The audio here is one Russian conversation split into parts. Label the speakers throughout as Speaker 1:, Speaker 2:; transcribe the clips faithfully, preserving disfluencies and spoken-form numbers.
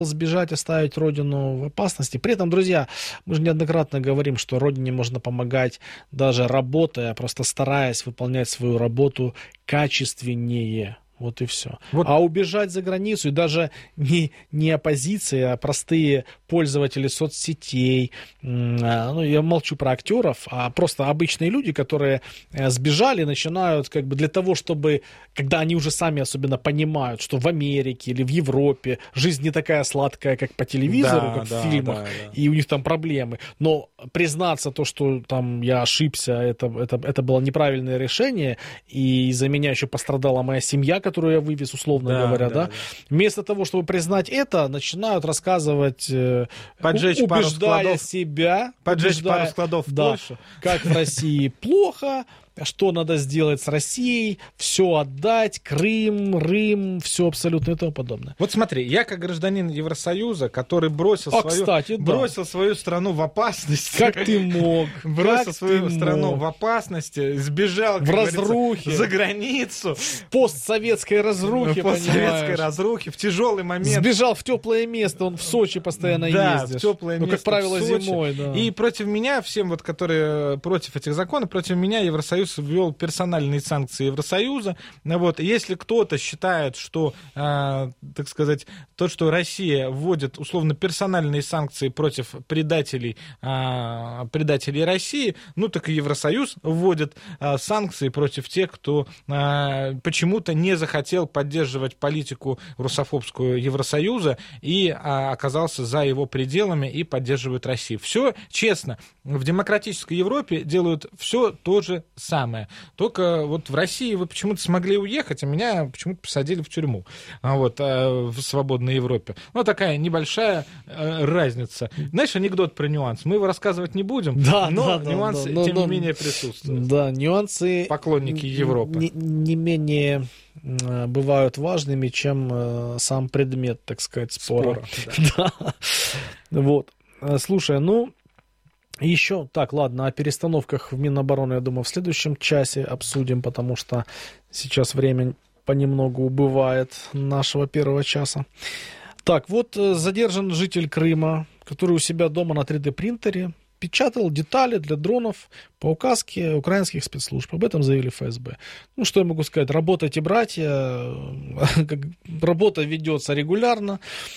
Speaker 1: сбежать, оставить родину в опасности. При этом, друзья, мы же неоднократно говорим, что родине можно помогать даже работая, просто стараясь выполнять свою работу качественнее. Вот и все. Вот. А убежать за границу, и даже не, не оппозиция, а простые пользователи соцсетей, ну, я молчу про актеров, а просто обычные люди, которые сбежали, начинают как бы для того, чтобы, когда они уже сами особенно понимают, что в Америке или в Европе жизнь не такая сладкая, как по телевизору, да, как да, в фильмах, да, да. И у них там проблемы, но признаться то, что там я ошибся, это, это, это было неправильное решение, и из-за меня еще пострадала моя семья, которую я вывез, условно да, говоря, да, да? Да. Вместо того, чтобы признать это, начинают рассказывать,
Speaker 2: поджечь
Speaker 1: убеждая
Speaker 2: пару складов,
Speaker 1: себя,
Speaker 2: поджечь
Speaker 1: убеждая,
Speaker 2: пару складов в
Speaker 1: да,
Speaker 2: Польшу.
Speaker 1: Как в России плохо, что надо сделать с Россией, все отдать, Крым, Рим, все абсолютно и тому подобное.
Speaker 2: Вот смотри, я как гражданин Евросоюза, который бросил,
Speaker 1: а,
Speaker 2: свою,
Speaker 1: кстати, да.
Speaker 2: бросил свою страну в опасности.
Speaker 1: Как ты мог?
Speaker 2: Бросил
Speaker 1: как
Speaker 2: свою страну
Speaker 1: мог?
Speaker 2: в опасности, сбежал,
Speaker 1: в разрухе,
Speaker 2: за границу.
Speaker 1: В постсоветской разрухе,
Speaker 2: В постсоветской
Speaker 1: понимаешь?
Speaker 2: разрухе, в тяжелый момент.
Speaker 1: Сбежал в теплое место, он в Сочи постоянно
Speaker 2: да,
Speaker 1: ездишь.
Speaker 2: в теплое
Speaker 1: ну,
Speaker 2: место.
Speaker 1: Как правило,
Speaker 2: в Сочи.
Speaker 1: зимой, да.
Speaker 2: И против меня, всем, вот, которые против этих законов, против меня Евросоюз ввел персональные санкции Евросоюза. Вот. Если кто-то считает, что, э, так сказать, то, что Россия вводит условно персональные санкции против предателей, э, предателей России, ну так и Евросоюз вводит э, санкции против тех, кто э, почему-то не захотел поддерживать политику русофобскую Евросоюза и э, оказался за его пределами и поддерживает Россию. Все честно. В демократической Европе делают все то же самое. Только вот в России вы почему-то смогли уехать, а меня почему-то посадили в тюрьму. Вот, в свободной Европе. Ну, такая небольшая э, разница. Знаешь, анекдот про нюанс. Мы его рассказывать не будем,
Speaker 1: да,
Speaker 2: но
Speaker 1: да,
Speaker 2: нюансы,
Speaker 1: да,
Speaker 2: тем
Speaker 1: но,
Speaker 2: не менее, присутствуют.
Speaker 1: Да, нюансы...
Speaker 2: Поклонники Европы.
Speaker 1: Не, не менее бывают важными, чем сам предмет, так сказать, спора. спора да. Да. Вот. Слушай, ну... Еще, так, ладно, о перестановках в Минобороны, я думаю, в следующем часе обсудим, потому что сейчас время понемногу убывает нашего первого часа. Так, вот задержан житель Крыма, который у себя дома на три дэ принтере печатал детали для дронов по указке украинских спецслужб. Об этом заявили эф эс бэ. Ну, что я могу сказать? Работайте, братья. Работа ведется регулярно.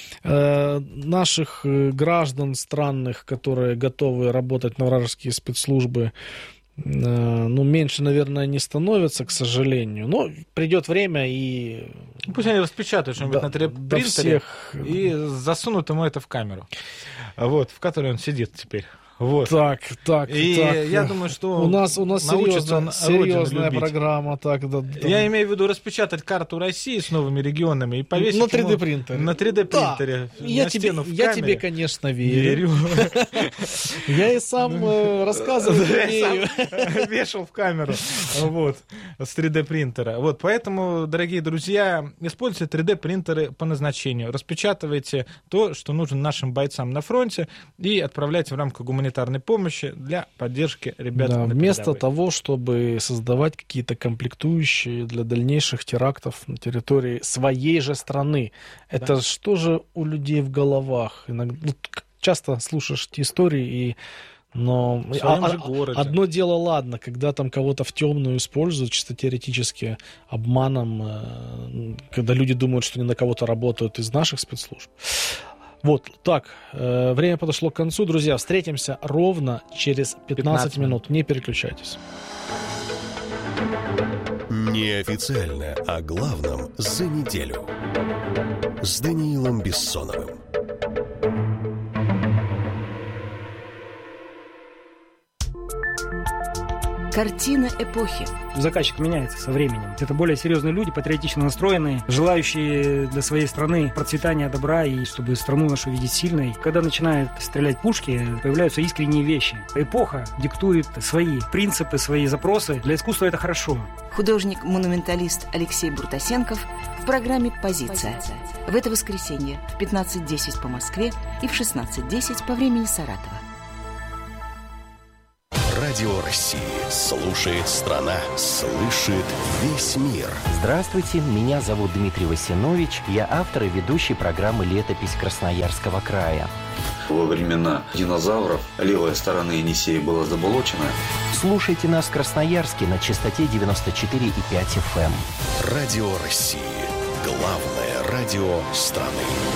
Speaker 1: Наших граждан странных, которые готовы работать на вражеские спецслужбы, ну, меньше, наверное, не становится, к сожалению. Но придет время и...
Speaker 2: Пусть они распечатают что-нибудь да, на три дэ принтере всех... и засунут ему это в камеру, вот, в которой он сидит теперь. Вот.
Speaker 1: Так, так,
Speaker 2: и
Speaker 1: так.
Speaker 2: я думаю, что
Speaker 1: у нас, у нас серьезная, серьезная программа. Так, да, да.
Speaker 2: Я имею в виду распечатать карту России с новыми регионами и повесить
Speaker 1: на три дэ принтере.
Speaker 2: На три дэ принтере.
Speaker 1: Да. Я, тебе, я тебе, конечно, верю. Я и сам рассказывал.
Speaker 2: Вешал в камеру вот, с три дэ принтера. Вот, поэтому, дорогие друзья, используйте три дэ принтеры по назначению. Распечатывайте то, что нужно нашим бойцам на фронте, и отправляйте в рамках гуманитарной гуманитарной помощи для поддержки ребят.
Speaker 1: Да, вместо того, чтобы создавать какие-то комплектующие для дальнейших терактов на территории своей же страны. Да. Это что же у людей в головах? Иногда, часто слушаешь эти истории, и но а, одно дело, ладно, когда там кого-то в темную используют, чисто теоретически обманом, когда люди думают, что они на кого-то работают из наших спецслужб. Вот, так, э, время подошло к концу. Друзья, встретимся ровно через пятнадцать минут. Не переключайтесь.
Speaker 3: Неофициально о главном за неделю. С Даниилом Бессоновым.
Speaker 4: Картина эпохи.
Speaker 5: Заказчик меняется со временем. Это более серьезные люди, патриотично настроенные, желающие для своей страны процветания, добра и чтобы страну нашу видеть сильной. Когда начинают стрелять пушки, появляются искренние вещи. Эпоха диктует свои принципы, свои запросы. Для искусства это хорошо.
Speaker 4: Художник-монументалист Алексей Буртасенков в программе «Позиция». В это воскресенье в пятнадцать десять по Москве и в шестнадцать десять по времени Саратова.
Speaker 3: Радио России. Слушает страна. Слышит весь мир.
Speaker 6: Здравствуйте, меня зовут Дмитрий Васинович. Я автор и ведущий программы «Летопись Красноярского края».
Speaker 7: Во времена динозавров левая сторона Енисея была заболочена.
Speaker 6: Слушайте нас в Красноярске на частоте девяносто четыре и пять эф эм.
Speaker 3: Радио России. Главное радио страны.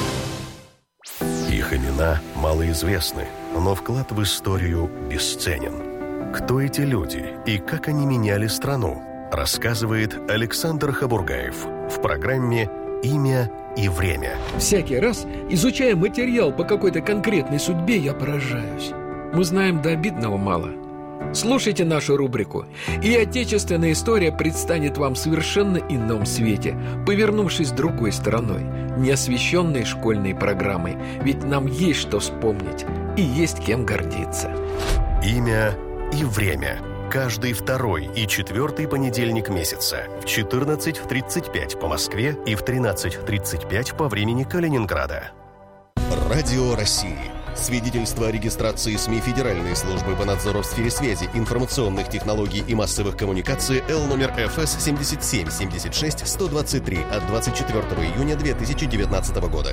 Speaker 3: Их имена малоизвестны, но вклад в историю бесценен. Кто эти люди и как они меняли страну, рассказывает Александр Хабургаев в программе «Имя и время».
Speaker 8: Всякий раз, изучая материал по какой-то конкретной судьбе, я поражаюсь. Мы знаем до обидного мало. Слушайте нашу рубрику, и отечественная история предстанет вам в совершенно ином свете, повернувшись другой стороной, не освещенной школьной программой, ведь нам есть что вспомнить и есть кем гордиться.
Speaker 3: «Имя и время». Каждый второй и четвертый понедельник месяца в четырнадцать тридцать пять по Москве и в тринадцать тридцать пять по времени Калининграда. Радио России. Свидетельство о регистрации СМИ Федеральной службы по надзору в сфере связи, информационных технологий и массовых коммуникаций Л номер эф эс семь семь семь шесть сто двадцать три от двадцать четвёртого июня две тысячи девятнадцатого года.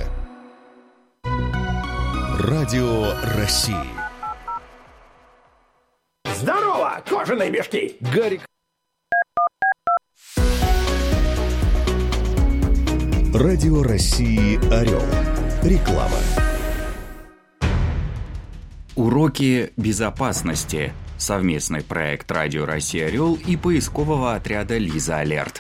Speaker 3: Радио России.
Speaker 9: Здорово, кожаные мешки!
Speaker 8: Гарик.
Speaker 3: Радио России «Орел». Реклама.
Speaker 10: Уроки безопасности. Совместный проект Радио Россия «Орел» и поискового отряда «Лиза Алерт».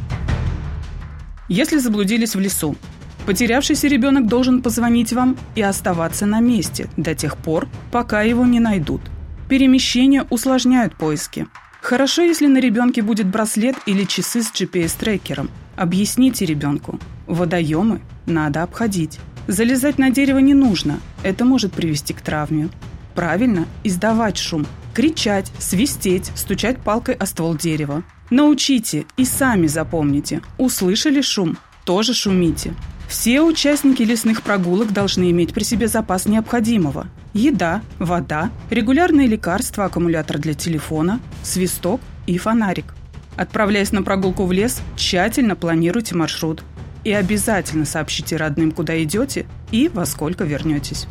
Speaker 11: Если заблудились в лесу, потерявшийся ребенок должен позвонить вам и оставаться на месте до тех пор, пока его не найдут. Перемещения усложняют поиски. Хорошо, если на ребенке будет браслет или часы с джи пи эс-трекером. Объясните ребенку. Водоемы надо обходить. Залезать на дерево не нужно. Это может привести к травме. Правильно издавать шум. Кричать, свистеть, стучать палкой о ствол дерева. Научите и сами запомните. Услышали шум? Тоже шумите. Все участники лесных прогулок должны иметь при себе запас необходимого. Еда, вода, регулярные лекарства, аккумулятор для телефона, свисток и фонарик. Отправляясь на прогулку в лес, тщательно планируйте маршрут. И обязательно сообщите родным, куда идете и во сколько вернетесь.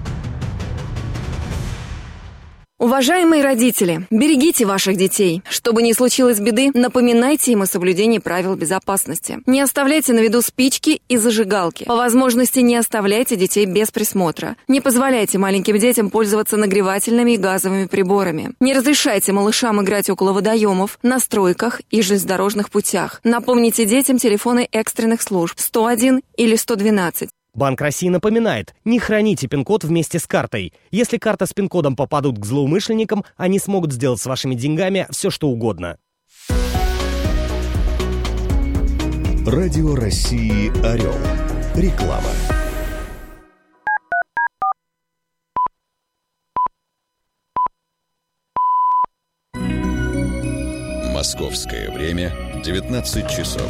Speaker 12: Уважаемые родители, берегите ваших детей. Чтобы не случилось беды, напоминайте им о соблюдении правил безопасности. Не оставляйте на виду спички и зажигалки. По возможности не оставляйте детей без присмотра. Не позволяйте маленьким детям пользоваться нагревательными и газовыми приборами. Не разрешайте малышам играть около водоемов, на стройках и железнодорожных путях. Напомните детям телефоны экстренных служб сто один или сто двенадцать.
Speaker 13: Банк России напоминает, не храните пин-код вместе с картой. Если карта с пин-кодом попадут к злоумышленникам, они смогут сделать с вашими деньгами все, что угодно.
Speaker 3: Радио России «Орел». Реклама. Московское время девятнадцать часов.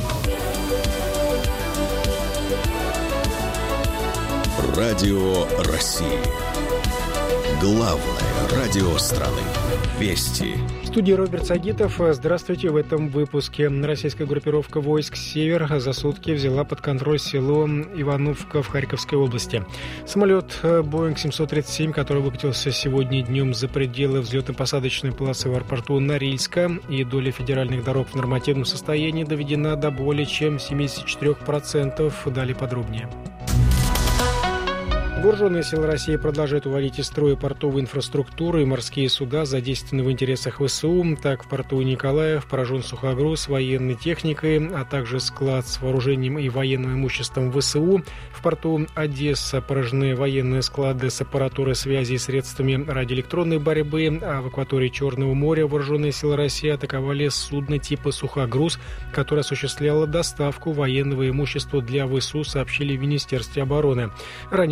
Speaker 3: Радио России. Главное радио страны. Вести.
Speaker 5: В студии Роберт Сагитов. Здравствуйте. В этом выпуске российская группировка войск «Север» за сутки взяла под контроль село Ивановка в Харьковской области. Самолет Боинг семьсот тридцать семь, который выкатился сегодня днем за пределы взлетно-посадочной полосы в аэропорту Норильска, и доля федеральных дорог в нормативном состоянии доведена до более чем семьдесят четыре процента. Далее подробнее. Вооруженные силы России продолжают уводить из строя портовую инфраструктуру и морские суда, задействованные в интересах ВСУ. Так, в порту Николаев поражен сухогруз военной техникой, а также склад с вооружением и военным имуществом ВСУ. В порту Одесса поражены военные склады с аппаратурой связи и средствами радиоэлектронной борьбы. А в акватории Черного моря вооруженные силы России атаковали судно типа «Сухогруз», которое осуществляло доставку военного имущества для ВСУ, сообщили в Министерстве обороны. Ранее российские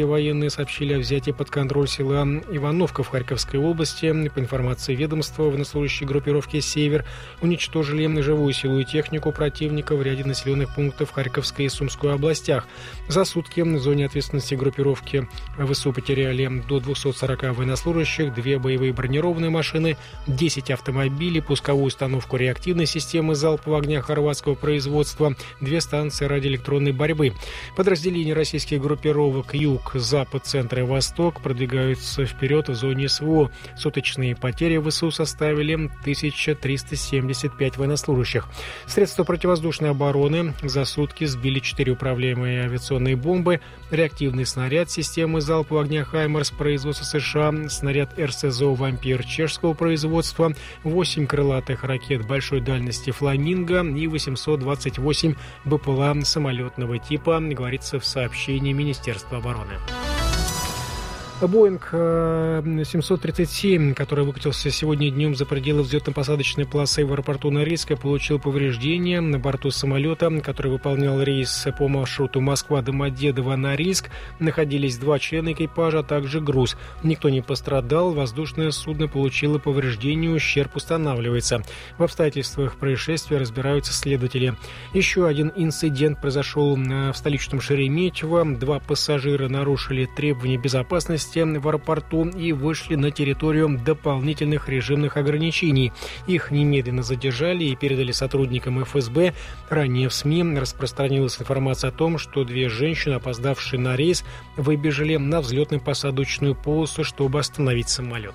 Speaker 14: Российские военные сообщили о взятии под контроль села Ивановка в Харьковской области. По информации ведомства, военнослужащие группировки «Север» уничтожили живую силу и технику противника в ряде населенных пунктов в Харьковской и Сумской областях. За сутки в зоне ответственности группировки ВСУ потеряли до двухсот сорока военнослужащих, две боевые бронированные машины, десять автомобилей, пусковую установку реактивной системы залпового огня хорватского производства, две станции радиоэлектронной борьбы. Подразделения российских группировок Юг, Запад, Центр и Восток продвигаются вперед в зоне СВО. Суточные потери ВСУ составили тысяча триста семьдесят пять военнослужащих. Средства противовоздушной обороны за сутки сбили четыре управляемые авиационные бомбы, реактивный снаряд системы залпового огня «Хаймарс» производства США, снаряд РСЗО «Вампир» чешского производства, восемь крылатых ракет большой дальности «Фламинго» и восемьсот двадцать восемь БПЛА самолетного типа, говорится в сообщении Министерства обороны. Боинг семьсот тридцать семь, который выкатился сегодня днем за пределы взлетно-посадочной полосы в аэропорту Норильска, получил повреждения. На борту самолета, который выполнял рейс по маршруту Москва-Домодедово-Норильск, находились два члена экипажа, а также груз. Никто не пострадал, воздушное судно получило повреждения, ущерб устанавливается. В обстоятельствах происшествия разбираются следователи. Еще один инцидент произошел в столичном Шереметьево. Два пассажира нарушили требования безопасности в аэропорту и вышли на территорию дополнительных режимных ограничений. Их немедленно задержали и передали сотрудникам эф эс бэ. Ранее в СМИ распространилась информация о том, что две женщины, опоздавшие на рейс, выбежали на взлетно-посадочную полосу, чтобы остановить самолет.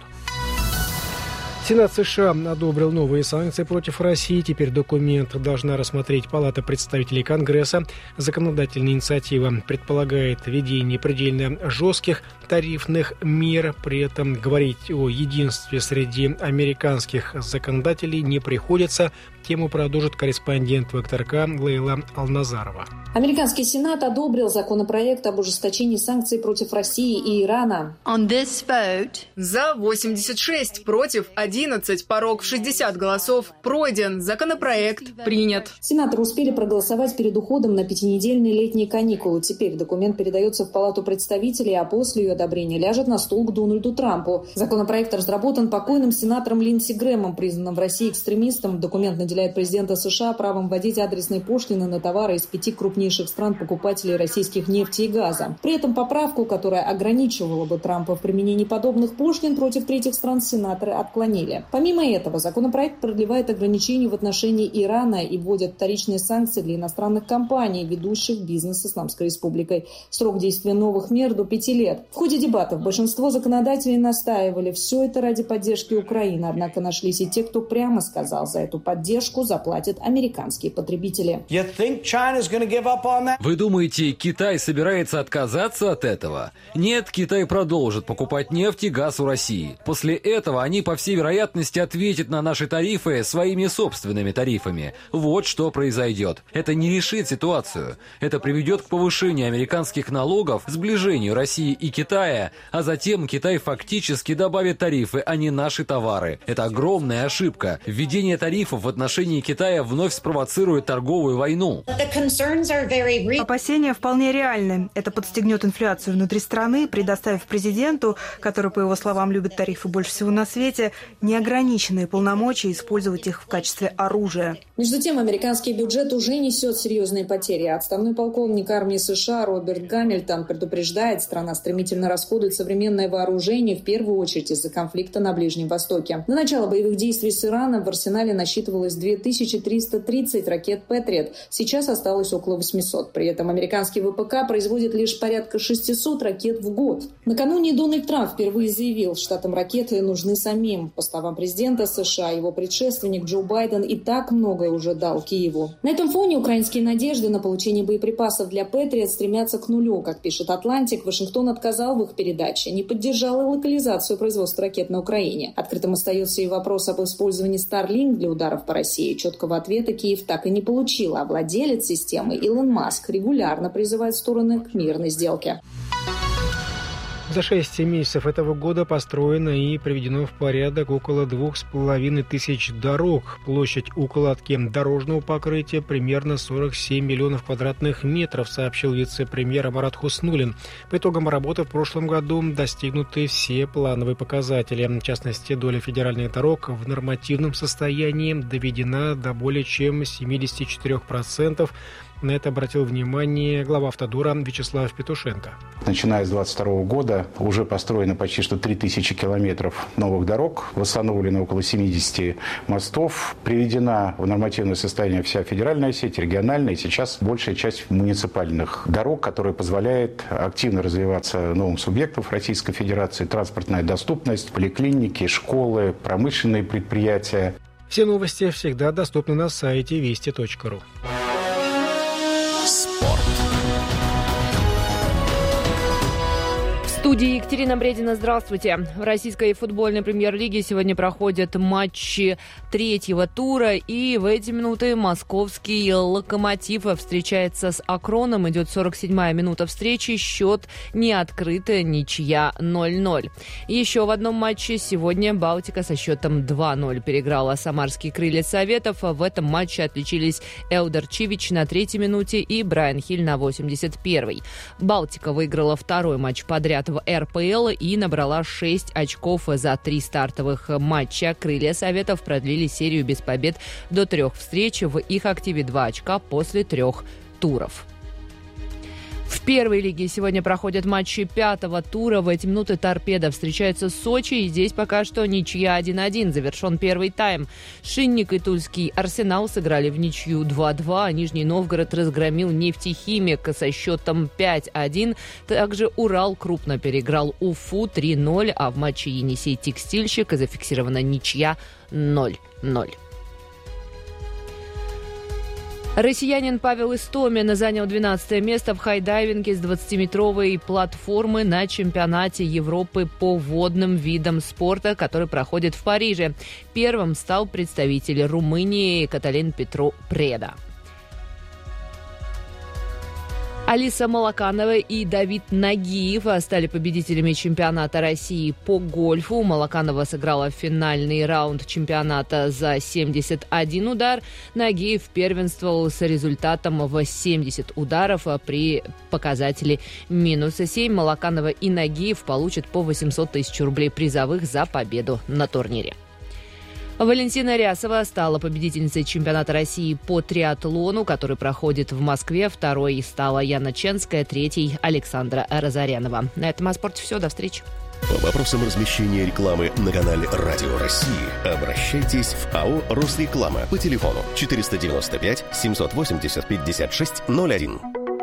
Speaker 14: Сенат США одобрил новые санкции против России. Теперь документ должна рассмотреть Палата представителей Конгресса. Законодательная инициатива предполагает введение предельно жестких тарифных мер. При этом говорить о единстве среди американских законодателей не приходится. Тему продолжит корреспондент ВКТРК Лейла Алназарова.
Speaker 15: Американский Сенат одобрил законопроект об ужесточении санкций против России и Ирана.
Speaker 16: On this vote, за восемьдесят шесть, против одиннадцать, порог в шестьдесят голосов. Пройден. Законопроект принят.
Speaker 15: Сенаторы успели проголосовать перед уходом на пятинедельные летние каникулы. Теперь документ передается в Палату представителей, а после ее одобрения ляжет на стол к Дональду Трампу. Законопроект разработан покойным сенатором Линдси Грэмом, признанным в России экстремистом. Документ наделяет президента США правом вводить адресные пошлины на товары из пяти крупнейших стран-покупателей российских нефти и газа. При этом поправку, которая ограничивала бы Трампа в применении подобных пошлин против третьих стран, сенаторы отклонили. Помимо этого, законопроект продлевает ограничения в отношении Ирана и вводит вторичные санкции для иностранных компаний, ведущих бизнес с Исламской Республикой. Срок действия новых мер до пяти лет. В ходе дебатов большинство законодателей настаивали, все это ради поддержки Украины. Однако нашлись и те, кто прямо сказал, за эту поддержку заплатят американские потребители.
Speaker 17: Вы думаете, Китай собирается отказаться от этого? Нет, Китай продолжит покупать нефть и газ у России. После этого они, по всей вероятности, ответят на наши тарифы своими собственными тарифами. Вот что произойдет. Это не решит ситуацию. Это приведет к повышению американских налогов, сближению России и Китая, а затем Китай фактически добавит тарифы, а не наши товары. Это огромная ошибка. Введение тарифов в отношении Китая вновь спровоцирует торговую войну.
Speaker 18: Опасения вполне реальны. Это подстегнет инфляцию внутри страны, предоставив президенту, который, по его словам, любит тарифы больше всего на свете, неограниченные полномочия использовать их в качестве оружия.
Speaker 15: Между тем, американский бюджет уже несет серьезные потери. Отставной полковник армии США Роберт Гамильтон предупреждает, страна стремительно расходует современное вооружение, в первую очередь из-за конфликта на Ближнем Востоке. На начало боевых действий с Ираном в арсенале насчитывалось две тысячи триста тридцать ракет «Патриот». Сейчас осталось около восьмисот. При этом американский вэ пэ ка производит лишь порядка шестисот ракет в год. Накануне Дональд Трамп впервые заявил, штатам ракеты нужны самим. По словам президента США, его предшественник Джо Байден и так многое уже дал Киеву. На этом фоне украинские надежды на получение боеприпасов для «Патриот» стремятся к нулю. Как пишет «Атлантик», Вашингтон отказал в их передаче, не поддержал и локализацию производства ракет на Украине. Открытым остается и вопрос об использовании Starlink для ударов по России. Четкого ответа Киев так и не получил, а владелец системы Илон Маск регулярно призывает стороны к мирной сделке.
Speaker 14: За шесть месяцев этого года построено и приведено в порядок около двух с половиной тысяч дорог. Площадь укладки дорожного покрытия примерно сорок семь миллионов квадратных метров, сообщил вице-премьер Марат Хуснуллин. По итогам работы в прошлом году достигнуты все плановые показатели. В частности, доля федеральных дорог в нормативном состоянии доведена до более чем семьдесят четыре процента. На это обратил внимание глава Автодора Вячеслав Петушенко.
Speaker 19: Начиная с две тысячи двадцать второго года уже построено почти что три тысячи километров новых дорог, восстановлено около семьдесят мостов, приведена в нормативное состояние вся федеральная сеть, региональная, и сейчас большая часть муниципальных дорог, которая позволяет активно развиваться новым субъектам Российской Федерации, транспортная доступность, поликлиники, школы, промышленные предприятия.
Speaker 14: Все новости всегда доступны на сайте вести точка ру.
Speaker 20: В студии Екатерина Бредина. Здравствуйте. В российской футбольной премьер-лиге сегодня проходят матчи третьего тура. И в эти минуты московский «Локомотив» встречается с «Акроном». Идет сорок седьмая минута встречи. Счет не открытая, ничья ноль ноль. Еще в одном матче сегодня «Балтика» со счетом два ноль переиграла самарские «Крылья Советов». В этом матче отличились Элдар Чивич на третьей минуте и Брайан Хиль на восемьдесят первой. «Балтика» выиграла второй матч подряд в эр пэ эл и набрала шесть очков за три стартовых матча. «Крылья Советов» продлили серию без побед до трех встреч. В их активе два очка после трех туров. В первой лиге сегодня проходят матчи пятого тура. В эти минуты «Торпедо» встречается с «Сочи». И здесь пока что ничья один один. Завершен первый тайм. «Шинник» и тульский «Арсенал» сыграли в ничью два два. Нижний Новгород разгромил «Нефтехимик» со счетом пять один. Также «Урал» крупно переиграл «Уфу» три ноль. А в матче «Енисей-Текстильщик» зафиксирована ничья ноль ноль. Россиянин Павел Истомин занял двенадцатое место в хайдайвинге с двадцатиметровой платформы на чемпионате Европы по водным видам спорта, который проходит в Париже. Первым стал представитель Румынии Каталин Петру Преда. Алиса Малаканова и Давид Нагиев стали победителями чемпионата России по гольфу. Малаканова сыграла финальный раунд чемпионата за семьдесят один удар. Нагиев первенствовал с результатом в семьдесят ударов при показателе минус семь. Малаканова и Нагиев получат по восемьсот тысяч рублей призовых за победу на турнире. Валентина Рясова стала победительницей чемпионата России по триатлону, который проходит в Москве. Второй стала Яна Ченская, третий – Александра Разорянова. На этом о спорте все. До встречи.
Speaker 3: По вопросам размещения рекламы на канале «Радио России» обращайтесь в АО «Росреклама» по телефону четыреста девяносто пять семьсот восемьдесят пятьдесят шесть ноль один.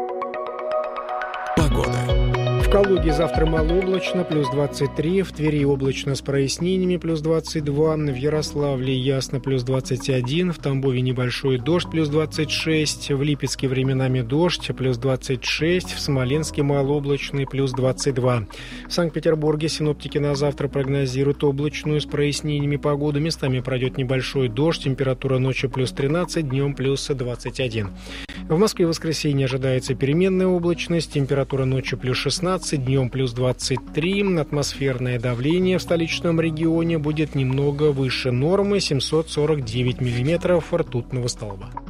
Speaker 3: Погода.
Speaker 14: В Калуге завтра малооблачно, плюс двадцать три, в Твери облачно с прояснениями, плюс двадцать два, в Ярославле ясно, плюс двадцать один, в Тамбове небольшой дождь, плюс двадцать шесть, в Липецке временами дождь, плюс двадцать шесть, в Смоленске малооблачный, плюс двадцать два. В Санкт-Петербурге синоптики на завтра прогнозируют облачную с прояснениями погоду, местами пройдет небольшой дождь, температура ночью плюс тринадцать, днем плюс двадцать один. В Москве в воскресенье ожидается переменная облачность, температура ночью плюс шестнадцать, днем плюс двадцать три. Атмосферное давление в столичном регионе будет немного выше нормы — семьсот сорок девять миллиметров ртутного столба.